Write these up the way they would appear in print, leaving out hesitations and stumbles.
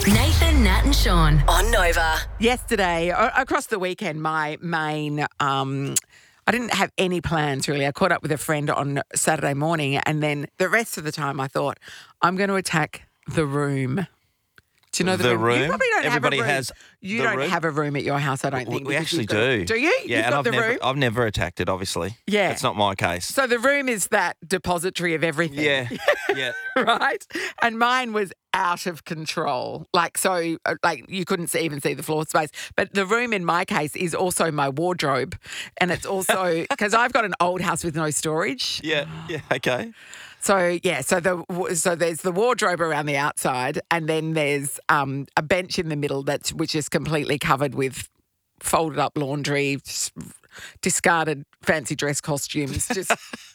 Nathan, Nat and Sean on Nova. Yesterday, across the weekend, my main, I didn't have any plans really. I caught up with a friend on Saturday morning, and then the rest of the time I thought, I'm going to attack the room. Do you know the room? You probably don't Everybody have a room. has You the don't room. have a room at your house, I don't think. We because actually you've got- do. Do you? Yeah, You've and got the room? I've never attacked it, obviously. Yeah. It's not my case. So the room is that depository of everything. Yeah, yeah. Right? And mine was out of control. Like you couldn't even see the floor space. But the room in my case is also my wardrobe. And it's also, because I've got an old house with no storage. Yeah, okay. So there's the wardrobe around the outside, and then there's a bench in the middle which is completely covered with folded up laundry, discarded fancy dress costumes, just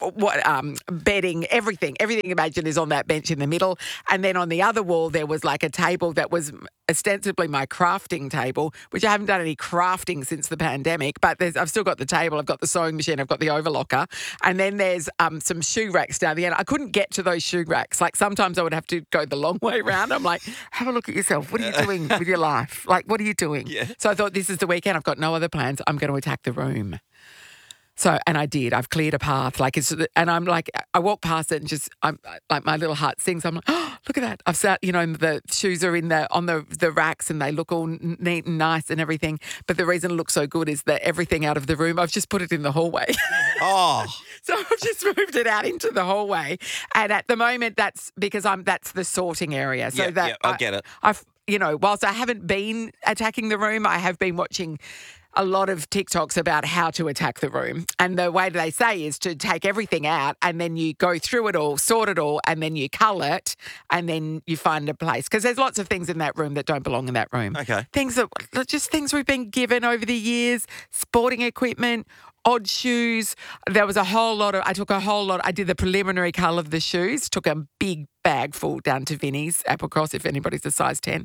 bedding, everything imagined is on that bench in the middle. And then on the other wall there was like a table that was ostensibly my crafting table, which I haven't done any crafting since the pandemic, but I've still got the table, I've got the sewing machine, I've got the overlocker, and then there's some shoe racks down the end. I couldn't get to those shoe racks. Like sometimes I would have to go the long way around. I'm like, have a look at yourself. What are you doing with your life? Like, what are you doing? Yeah. So I thought, this is the weekend. I've got no other plans. I'm going to attack the room. So, and I did. I've cleared a path. And I'm like, I walk past it and I'm like, my little heart sings. I'm like, oh, look at that. I've sat, the shoes are on the racks and they look all neat and nice and everything. But the reason it looks so good is that everything out of the room, I've just put it in the hallway. Oh. So I've just moved it out into the hallway. And at the moment, that's because that's the sorting area. So I get it. Whilst I haven't been attacking the room, I have been watching a lot of TikToks about how to attack the room. And the way they say is to take everything out and then you go through it all, sort it all, and then you cull it and then you find a place. Because there's lots of things in that room that don't belong in that room. Okay. Things we've been given over the years, sporting equipment, odd shoes. There was I did the preliminary cull of the shoes, took a big bag full down to Vinnie's, Applecross, if anybody's a size 10.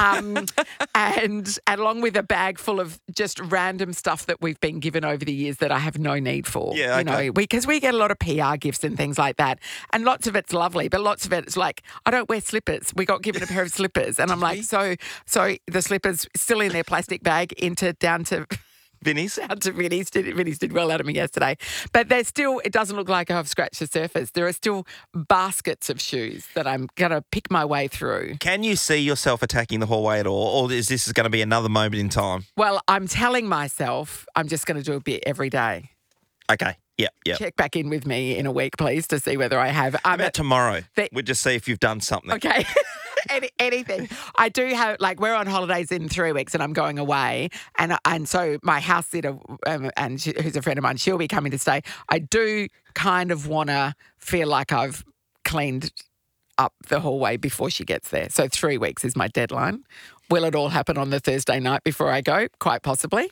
And along with a bag full of just random stuff that we've been given over the years that I have no need for. Yeah, okay. Because we get a lot of PR gifts and things like that. And lots of it's lovely, but lots of it's like, I don't wear slippers. We got given a pair of slippers. And I'm like, so the slippers still in their plastic bag down to Vinnie's? Down to Vinnie's. Vinnie's did well out of me yesterday. But it doesn't look like I've scratched the surface. There are still baskets of shoes that I'm going to pick my way through. Can you see yourself attacking the hallway at all? Or is this going to be another moment in time? Well, I'm telling myself I'm just going to do a bit every day. Okay. Yeah. Check back in with me in a week, please, to see whether I have. How about tomorrow? We'll just see if you've done something. Okay. Anything. I do have, we're on holidays in 3 weeks and I'm going away. And so my house sitter, who's a friend of mine, she'll be coming to stay. I do kind of want to feel like I've cleaned up the hallway before she gets there. So 3 weeks is my deadline. Will it all happen on the Thursday night before I go? Quite possibly.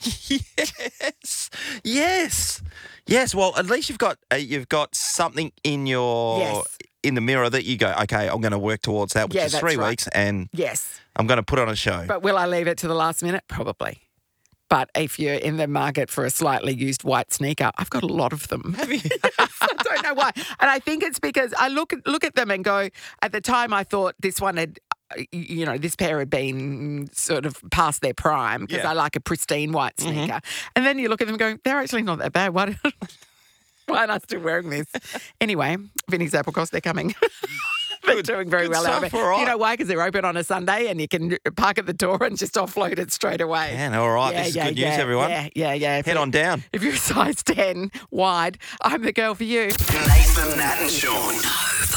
Yes. Well, at least you've got something in in the mirror that you go, okay, I'm going to work towards that, which is 3 weeks, and yes, I'm going to put on a show. But will I leave it to the last minute? Probably. But if you're in the market for a slightly used white sneaker, I've got a lot of them. Have you? I don't know why. And I think it's because I look at them and go, at the time I thought this one had, this pair had been sort of past their prime because I like a pristine white sneaker. Mm-hmm. And then you look at them going, they're actually not that bad. Why am I still wearing this? Anyway, Vinnie's Applecross, they're coming. They're doing very well out of it. Right. You know why? Because they're open on a Sunday and you can park at the door and just offload it straight away. Man, all right. This is good news, everyone. Yeah. Head on down. If you're a size 10 wide, I'm the girl for you. Nathan, Nat and Sean.